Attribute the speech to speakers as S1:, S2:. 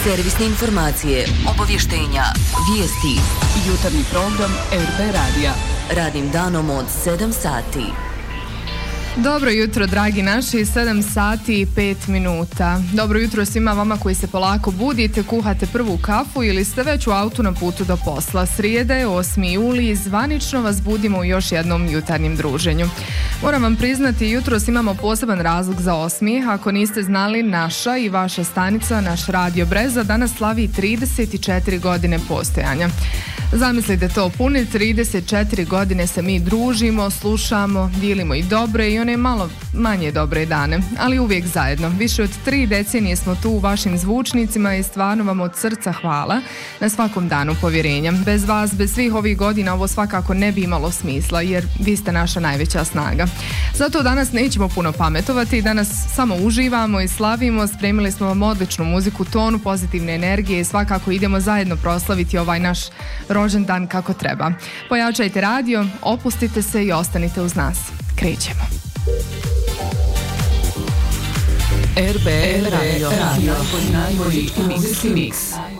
S1: Servisne informacije, obavještenja, vijesti.
S2: Jutarnji program RB Radija.
S1: Radnim danom od 7 sati.
S3: Dobro jutro, dragi naši, 7 sati i 5 minuta. Dobro jutro svima vama koji se polako budite, kuhate prvu kafu ili ste već u autu na putu do posla. Srijede, 8. juli, zvanično vas budimo u još jednom jutarnjem druženju. Moram vam priznati, jutros imamo poseban razlog za 8. Ako niste znali, naša i vaša stanica, naš Radio Breza, danas slavi 34 godine postojanja. Zamislite to, pune 34 godine se mi družimo, slušamo, dijelimo i dobre i one malo manje dobre dane, ali uvijek zajedno. Više od 3 decenije smo tu u vašim zvučnicima i stvarno vam od srca hvala na svakom danu povjerenja. Bez vas, bez svih ovih godina ovo svakako ne bi imalo smisla, jer vi ste naša najveća snaga. Zato danas nećemo puno pametovati, danas samo uživamo i slavimo, spremili smo vam odličnu muziku, tonu pozitivne energije i svakako idemo zajedno proslaviti ovaj naš rođendan kako treba. Pojačajte radio, opustite se i ostanite uz nas. Krećemo.
S2: RB Radio. Najbolji muziki mix.